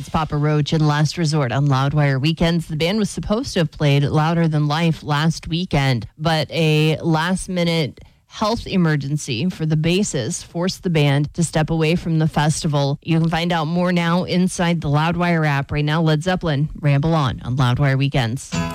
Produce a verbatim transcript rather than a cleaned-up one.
That's Papa Roach and Last Resort on Loudwire Weekends. The band was supposed to have played Louder Than Life last weekend, but a last-minute health emergency for the bassist forced the band to step away from the festival. You can find out more now inside the Loudwire app. Right now, Led Zeppelin, Ramble On on Loudwire Weekends.